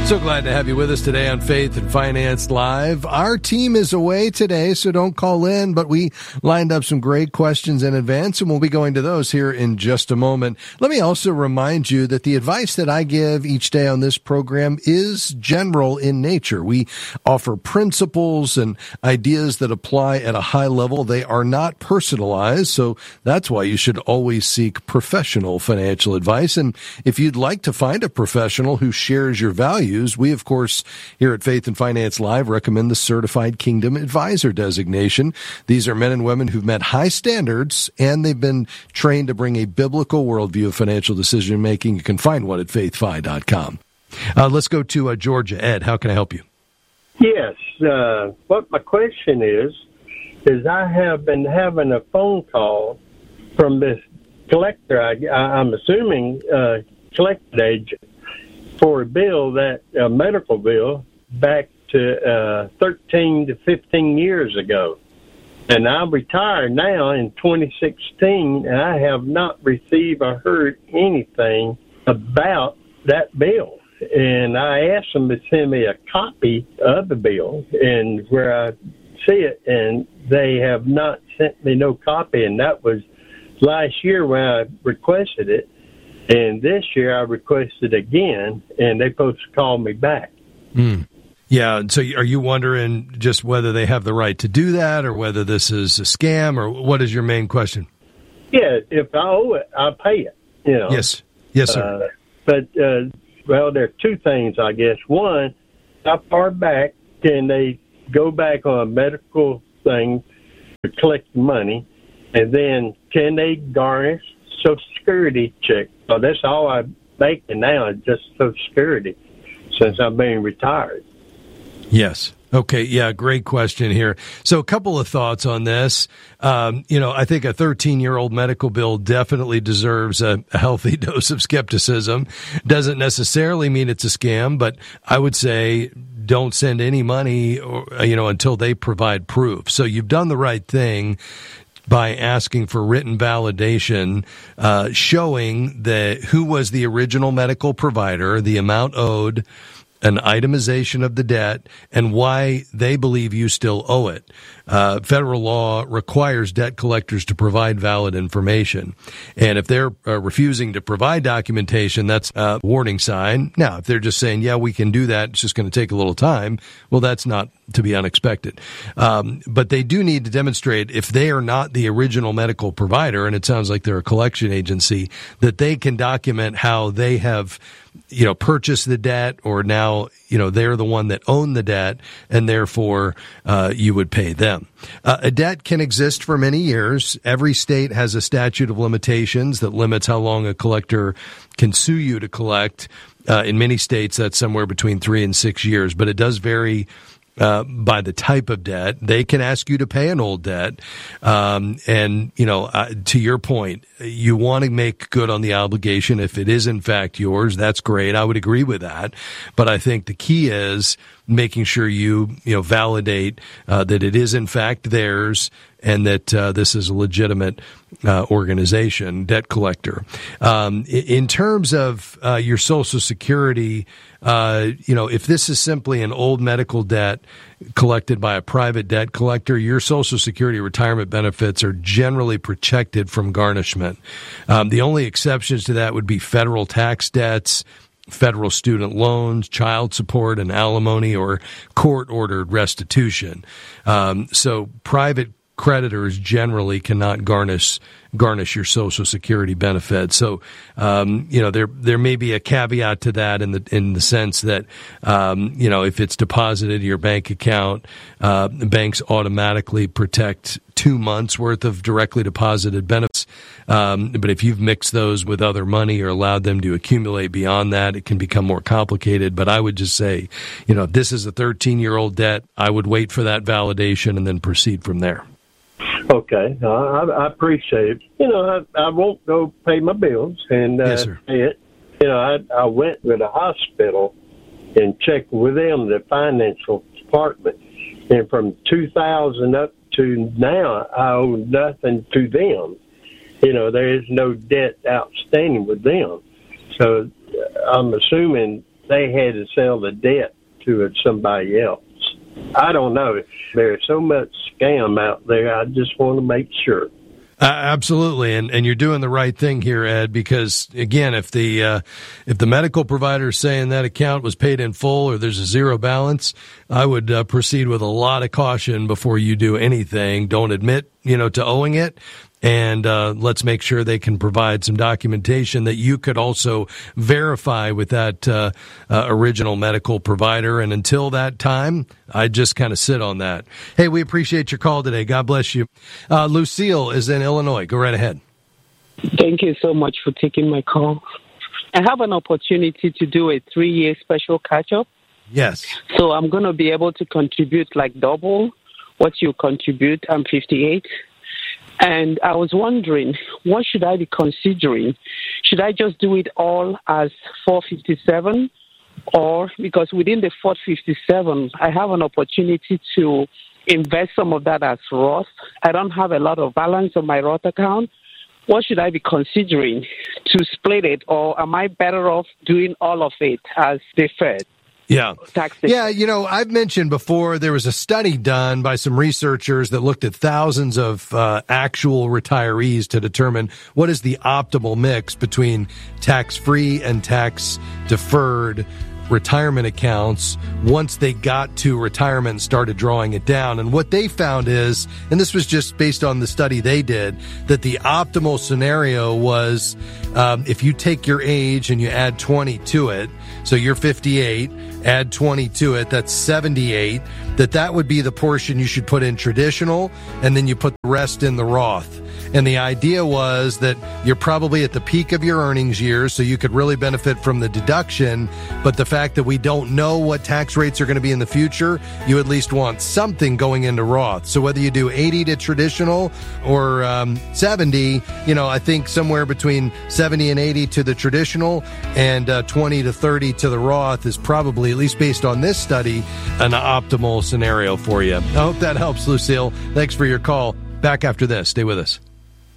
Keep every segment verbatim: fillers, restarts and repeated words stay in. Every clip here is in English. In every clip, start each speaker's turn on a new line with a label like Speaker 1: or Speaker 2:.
Speaker 1: So glad to have you with us today on Faith and Finance Live. Our team is away today, so don't call in, but we lined up some great questions in advance, and we'll be going to those here in just a moment. Let me also remind you that the advice that I give each day on this program is general in nature. We offer principles and ideas that apply at a high level. They are not personalized, so that's why you should always seek professional financial advice. And if you'd like to find a professional who shares your values, we, of course, here at Faith and Finance Live recommend the Certified Kingdom Advisor designation. These are men and women who've met high standards, and they've been trained to bring a biblical worldview of financial decision-making. You can find one at faith fi dot com. Uh, let's go to uh, Georgia. Ed, how can I help you?
Speaker 2: Yes. Uh, what my question is, is I have been having a phone call from this collector, I, I'm assuming uh, collector agent, for a bill, that a medical bill, back to uh, thirteen to fifteen years ago. And I'm retired now in twenty sixteen, and I have not received or heard anything about that bill. And I asked them to send me a copy of the bill and where I see it, and they have not sent me no copy. And that was last year when I requested it. And this year I requested again, and they're supposed to call me back.
Speaker 1: Mm. Yeah, so are you wondering just whether they have the right to do that, or whether this is a scam, or what is your main question?
Speaker 2: Yeah, if I owe it, I'll pay it. You know.
Speaker 1: Yes, yes, sir.
Speaker 2: Uh, but, uh, well, there are two things, I guess. One, how far back can they go back on a medical thing to collect money, and then can they garnish Social Security check? So that's all I'm making now, is just Social Security, since I'm being retired.
Speaker 1: Yes. Okay. Yeah. Great question here. So a couple of thoughts on this. Um, you know, I think a thirteen-year-old medical bill definitely deserves a, a healthy dose of skepticism. Doesn't necessarily mean it's a scam, but I would say don't send any money, or, you know, until they provide proof. So you've done the right thing by asking for written validation, uh, showing that who was the original medical provider, the amount owed, an itemization of the debt, and why they believe you still owe it. Uh, federal law requires debt collectors to provide valid information. And if they're uh, refusing to provide documentation, that's a warning sign. Now, if they're just saying, yeah, we can do that, it's just going to take a little time, well, that's not to be unexpected. Um, but they do need to demonstrate, if they are not the original medical provider, and it sounds like they're a collection agency, that they can document how they have, you know, purchased the debt, or now, you know, they're the one that owned the debt, and therefore uh, you would pay them. Uh, a debt can exist for many years. Every state has a statute of limitations that limits how long a collector can sue you to collect. Uh, in many states, that's somewhere between three and six years, but it does vary Uh, by the type of debt. They can ask you to pay an old debt. Um, and, you know, uh, to your point, you want to make good on the obligation. If it is in fact yours, that's great. I would agree with that. But I think the key is making sure you, you know, validate uh, that it is in fact theirs, and that uh, this is a legitimate uh, organization, debt collector. Um, in terms of uh, your Social Security, uh, you know, if this is simply an old medical debt collected by a private debt collector, your Social Security retirement benefits are generally protected from garnishment. Um, the only exceptions to that would be federal tax debts, federal student loans, child support and alimony, or court-ordered restitution. Um, so private creditors generally cannot garnish garnish your Social Security benefits. So, um, you know, there there may be a caveat to that in the in the sense that, um, you know, if it's deposited in your bank account, uh, the banks automatically protect two months worth of directly deposited benefits. Um, but if you've mixed those with other money or allowed them to accumulate beyond that, it can become more complicated. But I would just say, you know, if this is a thirteen-year-old debt, I would wait for that validation and then proceed from there.
Speaker 2: Okay, uh, I, I appreciate it. You know, I, I won't go pay my bills and uh,
Speaker 1: yes, sir.
Speaker 2: pay it. You know, I, I went to the hospital and checked with them, the financial department, and from two thousand up to now, I owe nothing to them. You know, there is no debt outstanding with them. So I'm assuming they had to sell the debt to somebody else. I don't know. There's so much scam out there. I just want to make sure.
Speaker 1: Uh, absolutely, and and you're doing the right thing here, Ed, because again, if the uh, if the medical provider is saying that account was paid in full or there's a zero balance, I would uh, proceed with a lot of caution before you do anything. Don't admit, you know, to owing it. And uh, let's make sure they can provide some documentation that you could also verify with that uh, uh, original medical provider. And until that time, I just kind of sit on that. Hey, we appreciate your call today. God bless you. Uh, Lucille is in Illinois. Go right ahead.
Speaker 3: Thank you so much for taking my call. I have an opportunity to do a three-year special catch-up.
Speaker 1: Yes.
Speaker 3: So I'm going to be able to contribute like double what you contribute. I'm fifty-eight. And I was wondering, what should I be considering? Should I just do it all as four fifty-seven? Or, because within the four fifty-seven, I have an opportunity to invest some of that as Roth. I don't have a lot of balance on my Roth account. What should I be considering to split it? Or am I better off doing all of it as deferred?
Speaker 1: Yeah. Yeah, you know, I've mentioned before there was a study done by some researchers that looked at thousands of uh, actual retirees to determine what is the optimal mix between tax-free and tax-deferred retirement accounts once they got to retirement and started drawing it down. And what they found is, and this was just based on the study they did, that the optimal scenario was um, if you take your age and you add twenty to it, so you're fifty-eight, add twenty to it, that's seventy-eight, that that would be the portion you should put in traditional, and then you put the rest in the Roth. And the idea was that you're probably at the peak of your earnings years, so you could really benefit from the deduction. But the fact that we don't know what tax rates are going to be in the future, you at least want something going into Roth. So whether you do eighty to traditional or um, seventy, you know, I think somewhere between seventy and eighty to the traditional and uh, twenty to thirty to the Roth is probably, at least based on this study, an optimal scenario for you. I hope that helps, Lucille. Thanks for your call. Back after this. Stay with us.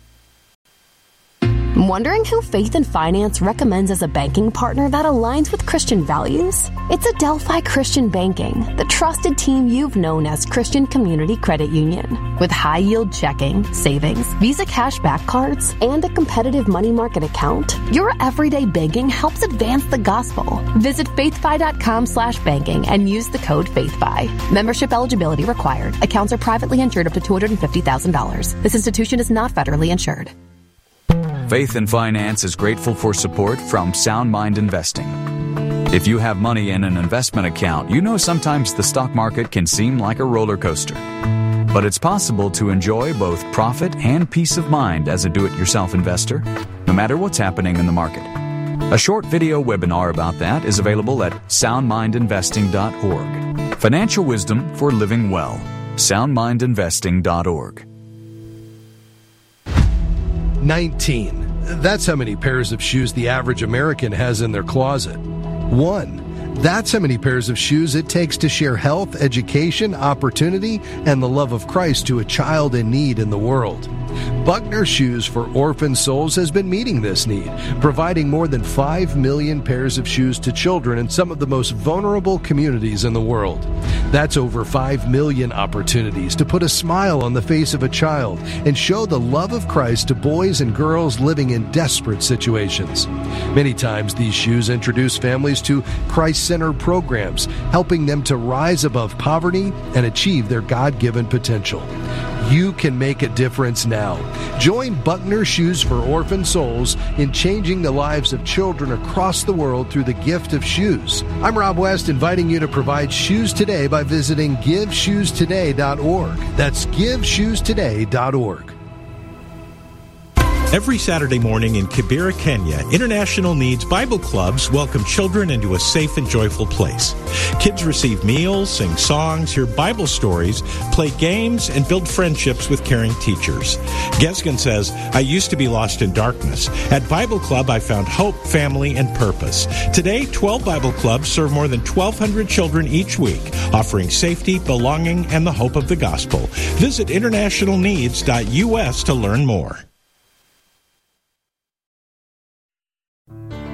Speaker 4: Wondering who Faith and Finance recommends as a banking partner that aligns with Christian values? It's Adelphi Christian Banking, the trusted team you've known as Christian Community Credit Union. With high-yield checking, savings, Visa cashback cards, and a competitive money market account, your everyday banking helps advance the gospel. Visit faithfi.com slash banking and use the code FaithFi. Membership eligibility required. Accounts are privately insured up to two hundred fifty thousand dollars. This institution is not federally insured.
Speaker 5: Faith and Finance is grateful for support from Sound Mind Investing. If you have money in an investment account, you know sometimes the stock market can seem like a roller coaster. But it's possible to enjoy both profit and peace of mind as a do-it-yourself investor, no matter what's happening in the market. A short video webinar about that is available at sound mind investing dot org. Financial wisdom for living well. sound mind investing dot org.
Speaker 1: nineteen. That's how many pairs of shoes the average American has in their closet. One. That's how many pairs of shoes it takes to share health, education, opportunity, and the love of Christ to a child in need in the world. Buckner Shoes for Orphan Souls has been meeting this need, providing more than five million pairs of shoes to children in some of the most vulnerable communities in the world. That's over five million opportunities to put a smile on the face of a child and show the love of Christ to boys and girls living in desperate situations. Many times these shoes introduce families to Christ-centered programs, helping them to rise above poverty and achieve their God-given potential. You can make a difference now. Join Buckner Shoes for Orphan Souls in changing the lives of children across the world through the gift of shoes. I'm Rob West, inviting you to provide shoes today by visiting give shoes today dot org. That's give shoes today dot org.
Speaker 6: Every Saturday morning in Kibera, Kenya, International Needs Bible Clubs welcome children into a safe and joyful place. Kids receive meals, sing songs, hear Bible stories, play games, and build friendships with caring teachers. Gesgen says, I used to be lost in darkness. At Bible Club, I found hope, family, and purpose. Today, twelve Bible Clubs serve more than twelve hundred children each week, offering safety, belonging, and the hope of the gospel. Visit international needs dot U S to learn more.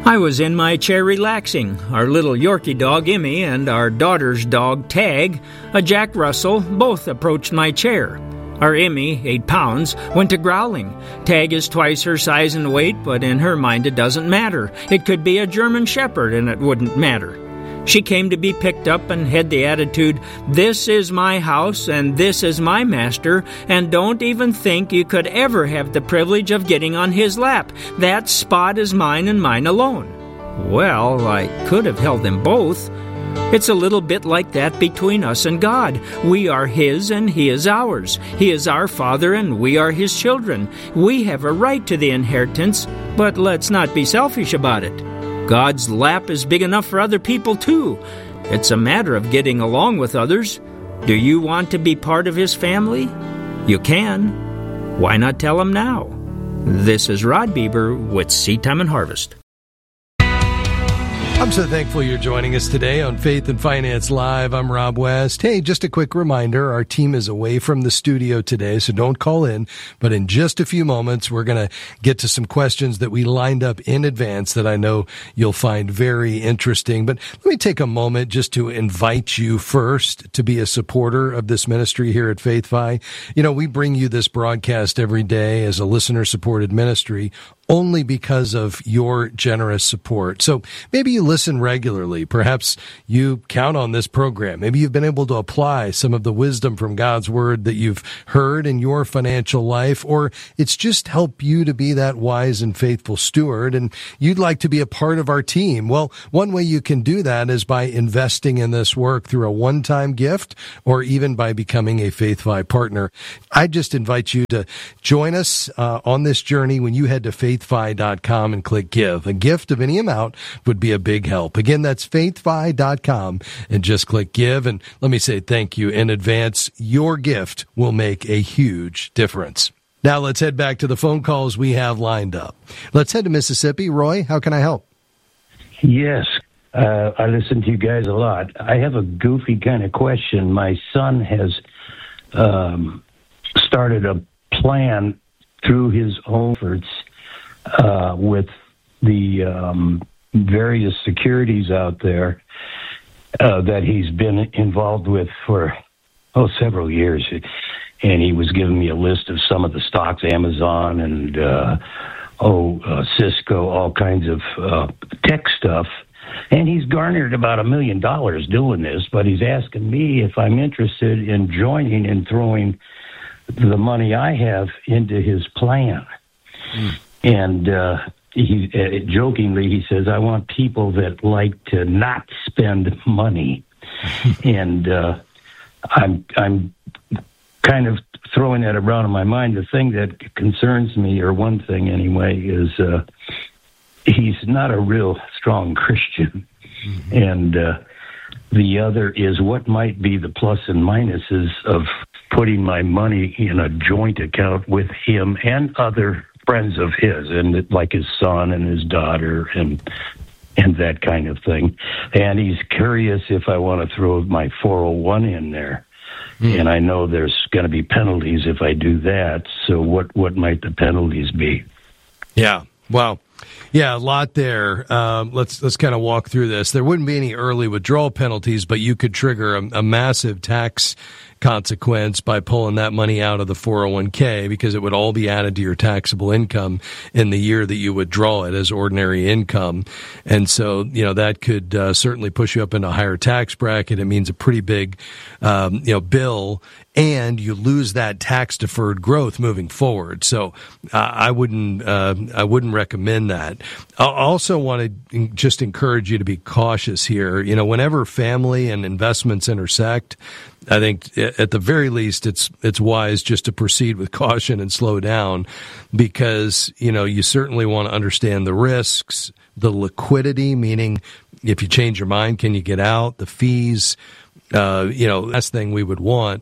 Speaker 7: I was in my chair relaxing. Our little Yorkie dog, Emmy, and our daughter's dog, Tag, a Jack Russell, both approached my chair. Our Emmy, eight pounds, went to growling. Tag is twice her size and weight, but in her mind it doesn't matter. It could be a German Shepherd and it wouldn't matter. She came to be picked up and had the attitude, "This is my house and this is my master, and don't even think you could ever have the privilege of getting on his lap. That spot is mine and mine alone." Well, I could have held them both. It's a little bit like that between us and God. We are His and He is ours. He is our Father and we are His children. We have a right to the inheritance, but let's not be selfish about it. God's lap is big enough for other people too. It's a matter of getting along with others. Do you want to be part of His family? You can. Why not tell Him now? This is Rod Bieber with Seed Time and Harvest.
Speaker 1: I'm so thankful you're joining us today on Faith and Finance Live. I'm Rob West. Hey, just a quick reminder, our team is away from the studio today, so don't call in. But in just a few moments, we're going to get to some questions that we lined up in advance that I know you'll find very interesting. But let me take a moment just to invite you first to be a supporter of this ministry here at FaithFi. You know, we bring you this broadcast every day as a listener-supported ministry only because of your generous support. So maybe you listen regularly. Perhaps you count on this program. Maybe you've been able to apply some of the wisdom from God's Word that you've heard in your financial life, or it's just helped you to be that wise and faithful steward, and you'd like to be a part of our team. Well, one way you can do that is by investing in this work through a one-time gift or even by becoming a FaithFi partner. I just invite you to join us uh, on this journey when you head to faith fi dot com and click Give. A gift of any amount would be a big help. Again, that's faith fi dot com and just click Give. And let me say thank you in advance. Your gift will make a huge difference. Now let's head back to the phone calls we have lined up. Let's head to Mississippi. Roy, how can I help?
Speaker 8: Yes, uh, I listen to you guys a lot. I have a goofy kind of question. My son has um, started a plan through his own efforts uh, with the um, various securities out there uh, that he's been involved with for, oh, several years. And he was giving me a list of some of the stocks, Amazon and, uh, oh, uh, Cisco, all kinds of uh, tech stuff. And he's garnered about a million dollars doing this, but he's asking me if I'm interested in joining and throwing the money I have into his plan. Mm. And uh, he uh, jokingly, he says, I want people that like to not spend money. and uh, I'm I'm kind of throwing that around in my mind. The thing that concerns me, or one thing anyway, is uh, he's not a real strong Christian. Mm-hmm. And uh, the other is what might be the plus and minuses of putting my money in a joint account with him and other friends of his, and like his son and his daughter and and that kind of thing. And he's curious if I want to throw my four oh one in there. Mm. And I know there's going to be penalties if I do that. So what, what might the penalties be?
Speaker 1: Yeah, well, yeah, a lot there. Um, let's let's kind of walk through this. There wouldn't be any early withdrawal penalties, but you could trigger a, a massive tax consequence by pulling that money out of the four oh one k, because it would all be added to your taxable income in the year that you withdraw it as ordinary income. And so, you know, that could uh, certainly push you up into a higher tax bracket. It means a pretty big, um, you know, bill, and you lose that tax deferred growth moving forward. So uh, I wouldn't, uh, I wouldn't recommend that. I also want to just encourage you to be cautious here. You know, whenever family and investments intersect, I think at the very least it's it's wise just to proceed with caution and slow down, because, you know, you certainly want to understand the risks, the liquidity, meaning if you change your mind, can you get out, the fees, uh, you know, last thing we would want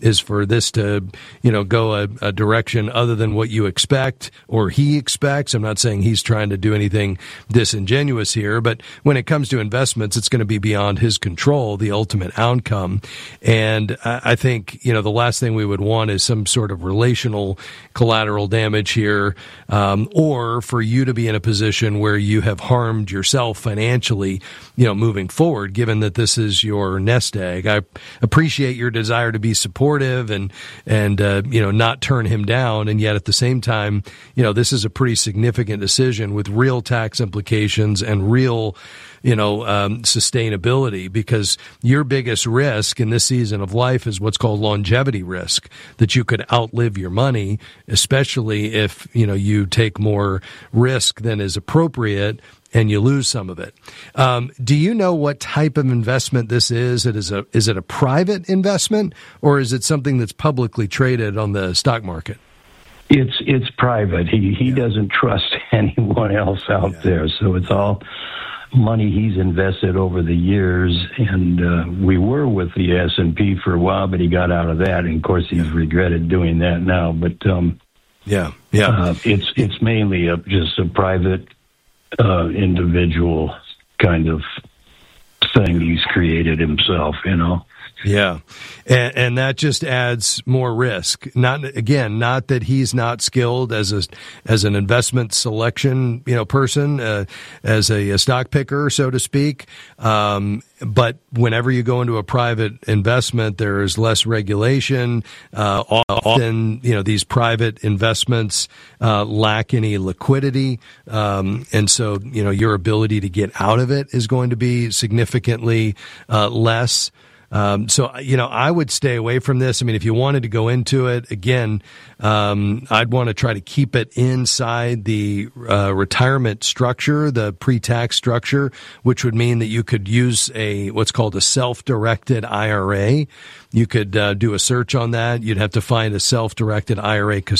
Speaker 1: is for this to, you know, go a, a direction other than what you expect or he expects. I'm not saying he's trying to do anything disingenuous here, but when it comes to investments, it's going to be beyond his control, the ultimate outcome. And I, I think, you know, the last thing we would want is some sort of relational collateral damage here, um, or for you to be in a position where you have harmed yourself financially, you know, moving forward, given that this is your nest egg. I appreciate your desire to be supportive and, and, uh, you know, not turn him down. And yet at the same time, you know, this is a pretty significant decision with real tax implications and real, you know, um, sustainability, because your biggest risk in this season of life is what's called longevity risk, that you could outlive your money, especially if, you know, you take more risk than is appropriate and you lose some of it. Um, do you know what type of investment this is? It is a, is it a private investment, or is it something that's publicly traded on the stock market?
Speaker 8: It's it's private. He he yeah. doesn't trust anyone else out yeah. there, so it's all money he's invested over the years. And uh, we were with the S and P for a while, but he got out of that, and of course he's yeah. regretted doing that now. But um,
Speaker 1: yeah, yeah,
Speaker 8: uh, it's it's mainly a, just a private uh, individual kind of thing he's created himself, you know.
Speaker 1: Yeah. And, and that just adds more risk. Not, again, not that he's not skilled as a, as an investment selection, you know, person, uh, as a, a stock picker, so to speak. Um, but whenever you go into a private investment, there is less regulation. Uh, often, you know, these private investments, uh, lack any liquidity. Um, and so, you know, your ability to get out of it is going to be significantly, uh, less. Um, so, you know, I would stay away from this. I mean, if you wanted to go into it, again, um, I'd want to try to keep it inside the uh, retirement structure, the pre-tax structure, which would mean that you could use a what's called a self-directed I R A. You could uh, do a search on that. You'd have to find a self-directed I R A custodian